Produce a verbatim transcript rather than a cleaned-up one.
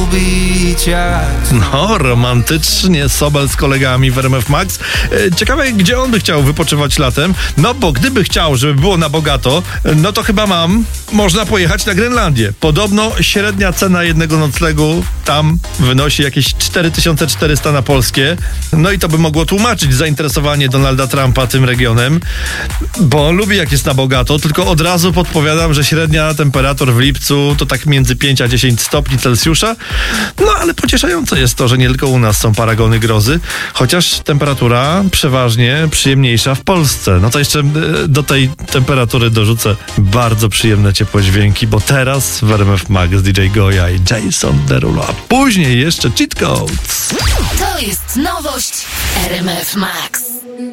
lubić jak... No, romantycznie Sobel z kolegami w R M F Max. E, Ciekawe, gdzie on by chciał wypoczywać latem. No, bo gdyby chciał, żeby było na bogato, no to chyba mam, można pojechać na Grenlandię. Podobno średnia cena jednego noclegu tam wynosi jakieś cztery tysiące czterysta na polskie. No i to by mogło tłumaczyć zainteresowanie Donalda Trumpa tym regionem, bo on lubi jak jest na bogato, tylko od razu podpowiadam, że średnia temperatur w lipcu to tak między pięć a dziesięć stopni Celsjusza. No ale pocieszające jest to, że nie tylko u nas są paragony grozy, chociaż temperatura przeważnie przyjemniejsza w Polsce. No to jeszcze do tej temperatury dorzucę bardzo przyjemne ciepłe dźwięki, bo teraz w R M F Max D J Goja i Jason Derulo, a później jeszcze Cheat Codes. To jest nowość R M F Max.